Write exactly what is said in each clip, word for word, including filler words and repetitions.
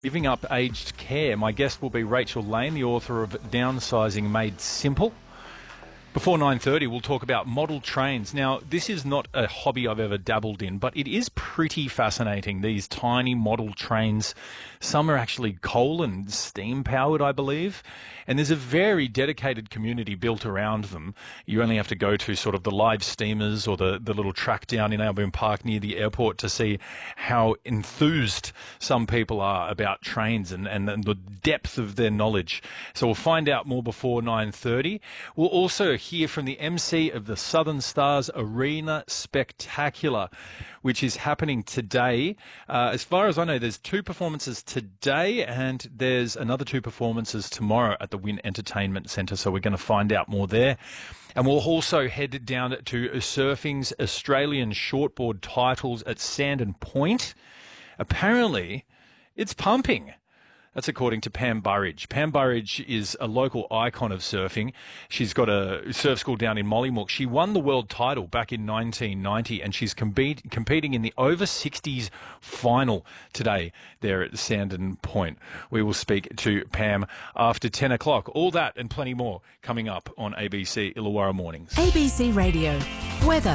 Giving up aged care. My guest will be Rachel Lane, the author of Downsizing Made Simple. Before nine thirty, we'll talk about model trains. Now, this is not a hobby I've ever dabbled in, but it is pretty fascinating, these tiny model trains. Some are actually coal and steam-powered, I believe, and there's a very dedicated community built around them. You only have to go to sort of the live steamers or the, the little track down in Albion Park near the airport to see how enthused some people are about trains and, and the depth of their knowledge. So we'll find out more before nine thirty. We'll also hear from the M C of the Southern Stars Arena Spectacular, which is happening today. Uh, as far as I know, there's two performances today and there's another two performances tomorrow at the Wynn Entertainment Centre, so we're going to find out more there. And we'll also head down to surfing's Australian shortboard titles at Sandon Point. Apparently, it's pumping. That's according to Pam Burridge. Pam Burridge is a local icon of surfing. She's got a surf school down in Mollymook. She won the world title back in nineteen ninety, and she's compete, competing in the over sixties final today there at Sandon Point. We will speak to Pam after ten o'clock. All that and plenty more coming up on A B C Illawarra Mornings. A B C Radio. Weather.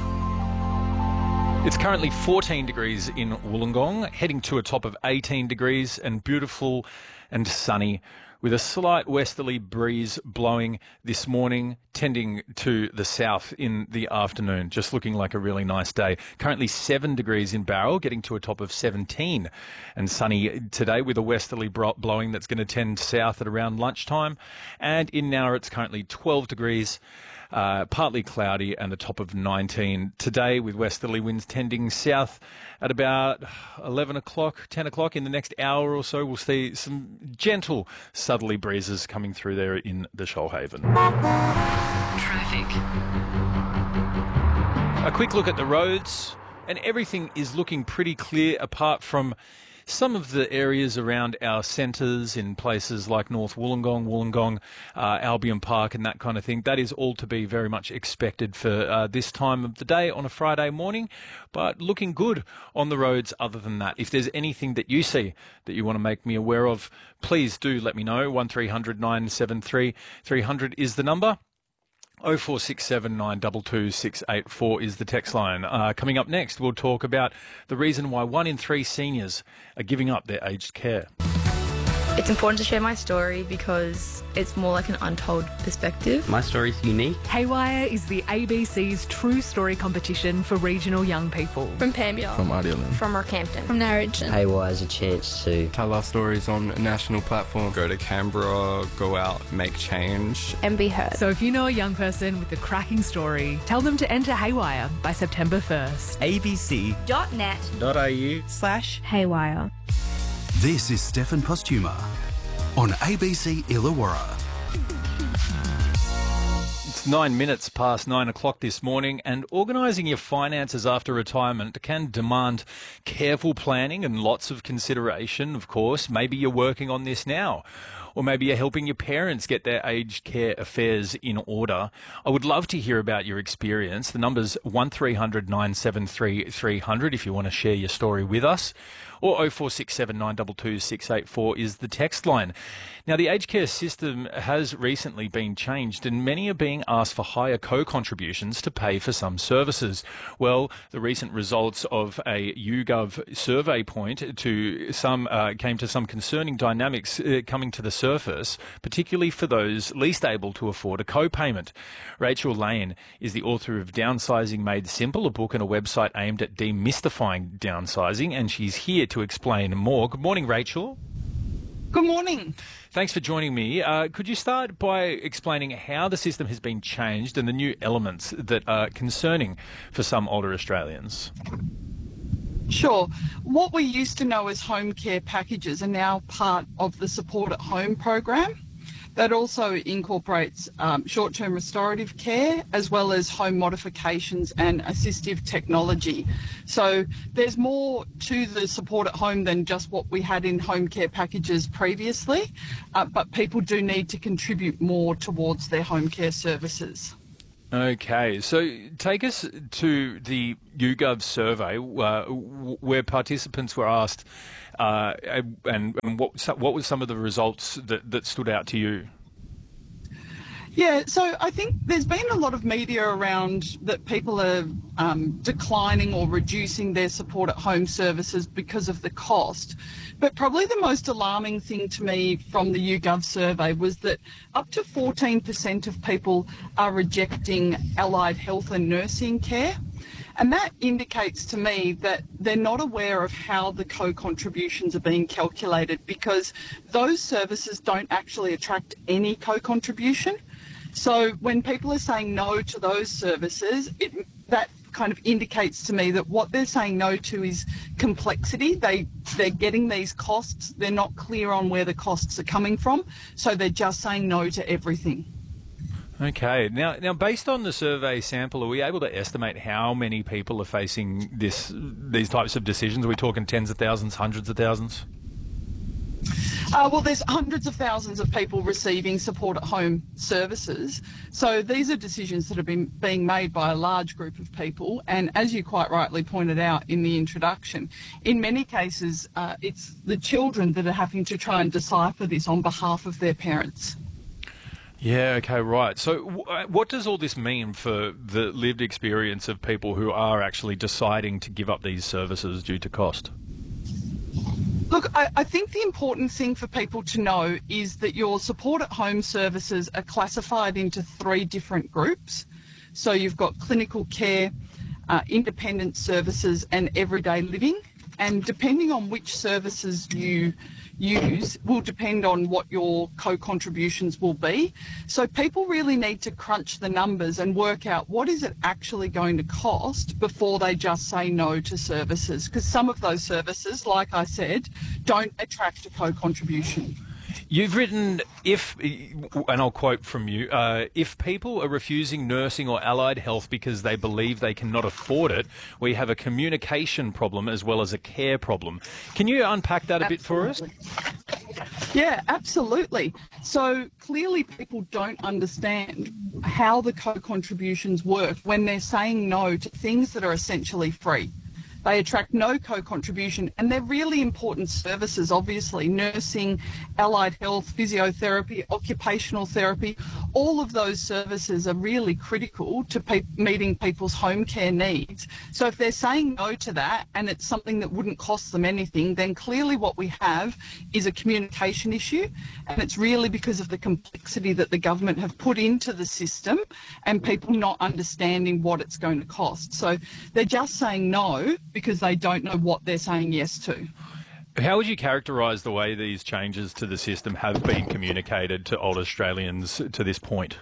It's currently fourteen degrees in Wollongong, heading to a top of eighteen degrees, and beautiful and sunny with a slight westerly breeze blowing this morning, tending to the south in the afternoon. Just looking like a really nice day. Currently seven degrees in Barrel, getting to a top of seventeen, and sunny today with a westerly blowing that's going to tend south at around lunchtime. And in Nowra, it's currently twelve degrees. Uh, partly cloudy and a top of nineteen. Today with westerly winds tending south at about eleven o'clock, ten o'clock. In the next hour or so, we'll see some gentle southerly breezes coming through there in the Shoalhaven. Traffic. A quick look at the roads, and everything is looking pretty clear apart from some of the areas around our centres in places like North Wollongong, Wollongong, uh, Albion Park and that kind of thing. That is all to be very much expected for uh, this time of the day on a Friday morning, but looking good on the roads other than that. If there's anything that you see that you want to make me aware of, please do let me know. one three hundred nine seven three three hundred is the number. oh four six seven nine two two six eight four is the text line. Uh, coming up next, we'll talk about the reason why one in three seniors are giving up their aged care. It's important to share my story because it's more like an untold perspective. My story's unique. Haywire is the A B C's True Story competition for regional young people. From Pambiel. From Ardelan. From Rockhampton. From Narrogin. Haywire is a chance to tell our stories on a national platform. Go to Canberra, go out, make change. And be heard. So if you know a young person with a cracking story, tell them to enter Haywire by September first. abc dot net dot a u slash Haywire. This is Stefan Postuma on A B C Illawarra. It's nine minutes past nine o'clock this morning, and organising your finances after retirement can demand careful planning and lots of consideration, of course. Maybe you're working on this now, or maybe you're helping your parents get their aged care affairs in order. I would love to hear about your experience. The number's one three hundred nine seven three three hundred if you want to share your story with us, or oh four six seven nine two two six eight four is the text line. Now, the aged care system has recently been changed, and many are being asked for higher co-contributions to pay for some services. Well, the recent results of a YouGov survey point to some uh, came to some concerning dynamics uh, coming to the surface, particularly for those least able to afford a co-payment. Rachel Lane is the author of Downsizing Made Simple, a book and a website aimed at demystifying downsizing, and she's here to explain more. Good morning, Rachel. Good morning. Thanks for joining me. Uh, could you start by explaining how the system has been changed and the new elements that are concerning for some older Australians? Sure. What we used to know as home care packages are now part of the Support at Home program. That also incorporates um, short-term restorative care as well as home modifications and assistive technology. So there's more to the support at home than just what we had in home care packages previously, uh, but people do need to contribute more towards their home care services. Okay, so take us to the YouGov survey uh, where participants were asked, uh, and, and what what were some of the results that, that stood out to you? Yeah, so I think there's been a lot of media around that people are um, declining or reducing their support at home services because of the cost. But probably the most alarming thing to me from the YouGov survey was that up to fourteen percent of people are rejecting allied health and nursing care. And that indicates to me that they're not aware of how the co-contributions are being calculated, because those services don't actually attract any co-contribution. So when people are saying no to those services, it, that kind of indicates to me that what they're saying no to is complexity. They, they're getting these costs, they're not clear on where the costs are coming from, so they're just saying no to everything. Okay. Now, now, based on the survey sample, are we able to estimate how many people are facing this, these types of decisions? Are we talking tens of thousands, hundreds of thousands? Uh, well, there's hundreds of thousands of people receiving support at home services. So these are decisions that have been being made by a large group of people. And as you quite rightly pointed out in the introduction, in many cases, uh, it's the children that are having to try and decipher this on behalf of their parents. Yeah, okay, right. So w- what does all this mean for the lived experience of people who are actually deciding to give up these services due to cost? Look, I, I think the important thing for people to know is that your support at home services are classified into three different groups. So you've got clinical care, uh, independent services and everyday living. And depending on which services you use will depend on what your co-contributions will be. So people really need to crunch the numbers and work out what is it actually going to cost before they just say no to services, because some of those services, like I said, don't attract a co-contribution. You've written, if, and I'll quote from you, uh, if people are refusing nursing or allied health because they believe they cannot afford it, we have a communication problem as well as a care problem. Can you unpack that a Absolutely. bit for us? Yeah, absolutely. So clearly people don't understand how the co-contributions work when they're saying no to things that are essentially free. They attract no co-contribution, and they're really important services, obviously. Nursing, allied health, physiotherapy, occupational therapy, all of those services are really critical to pe- meeting people's home care needs. So if they're saying no to that and it's something that wouldn't cost them anything, then clearly what we have is a communication issue, and it's really because of the complexity that the government have put into the system and people not understanding what it's going to cost. So they're just saying no because they don't know what they're saying yes to. How would you characterise the way these changes to the system have been communicated to older Australians to this point?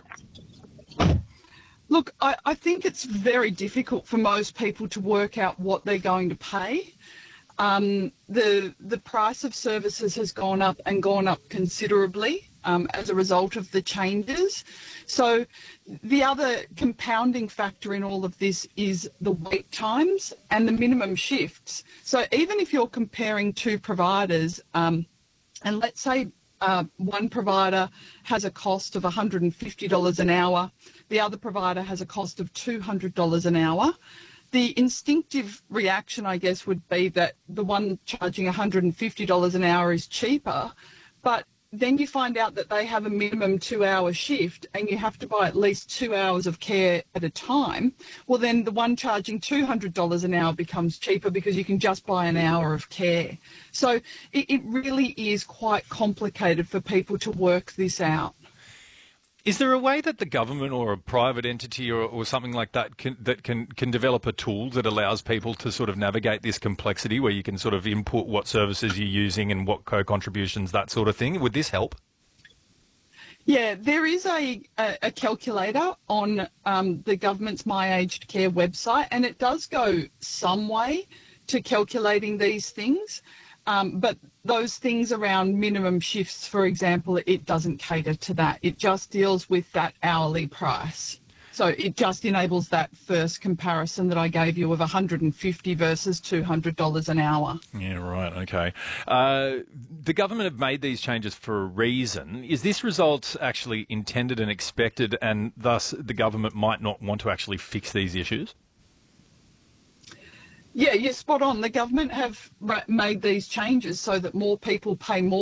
Look, I, I think it's very difficult for most people to work out what they're going to pay. Um, the the price of services has gone up and gone up considerably um, as a result of the changes. So the other compounding factor in all of this is the wait times and the minimum shifts. So even if you're comparing two providers, um, and let's say uh, one provider has a cost of one hundred fifty dollars an hour, the other provider has a cost of two hundred dollars an hour, the instinctive reaction, I guess, would be that the one charging one hundred fifty dollars an hour is cheaper, but then you find out that they have a minimum two-hour shift and you have to buy at least two hours of care at a time. Well, then the one charging two hundred dollars an hour becomes cheaper because you can just buy an hour of care. So it, it really is quite complicated for people to work this out. Is there a way that the government or a private entity or, or something like that can, that can, can develop a tool that allows people to sort of navigate this complexity where you can sort of input what services you're using and what co-contributions, that sort of thing? Would this help? Yeah, there is a, a, a calculator on um, the government's My Aged Care website, and it does go some way to calculating these things. Um, but those things around minimum shifts, for example, it doesn't cater to that. It just deals with that hourly price. So it just enables that first comparison that I gave you of one hundred fifty versus two hundred dollars an hour. Yeah, right, okay. Uh, the government have made these changes for a reason. Is this result actually intended and expected, and thus the government might not want to actually fix these issues? Yeah, you're spot on. The government have ra- made these changes so that more people pay more